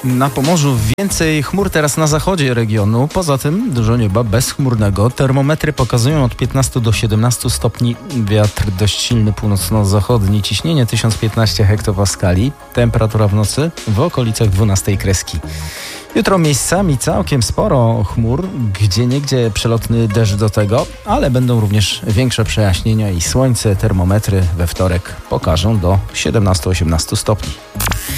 Na Pomorzu więcej chmur teraz na zachodzie regionu. Poza tym dużo nieba bezchmurnego. Termometry pokazują od 15 do 17 stopni. Wiatr dość silny północno-zachodni. Ciśnienie 1015 hektopaskali. Temperatura w nocy w okolicach 12 kreski. Jutro miejscami całkiem sporo chmur, gdzieniegdzie przelotny deszcz do tego, ale będą również większe przejaśnienia i słońce. Termometry we wtorek pokażą do 17-18 stopni.